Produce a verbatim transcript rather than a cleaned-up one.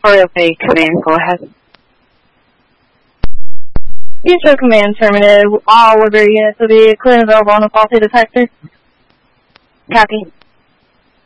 Royal Bay Command, go ahead. Future Command terminated. All Liberty units will be clear and available on the faulty detector. Copy.